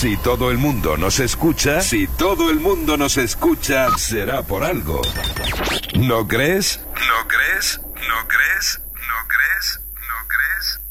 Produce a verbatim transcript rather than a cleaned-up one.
Si todo el mundo nos escucha, si todo el mundo nos escucha, será por algo. ¿No crees? ¿No crees? ¿No crees? ¿No crees? ¿No crees?